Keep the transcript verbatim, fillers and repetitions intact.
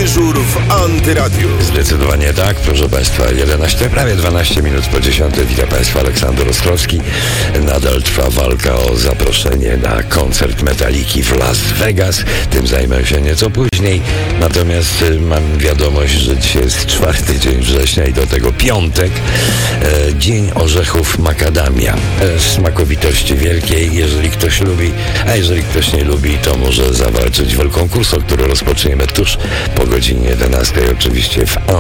Dyżur w Antyradiu. Zdecydowanie tak, proszę Państwa, jedenaście, prawie dwanaście minut po dziesiątej. Witam Państwa, Aleksander Ostrowski. Nadal trwa walka o zaproszenie na koncert Metaliki w Las Vegas. Tym zajmę się nieco później. Natomiast y, mam wiadomość, że dzisiaj jest czwarty dzień września i do tego piątek. E, dzień orzechów makadamia. E, smakowitości wielkiej, jeżeli ktoś lubi, a jeżeli ktoś nie lubi, to może zawalczyć w konkursu, który rozpoczniemy tuż po godzinie jedenastej, oczywiście w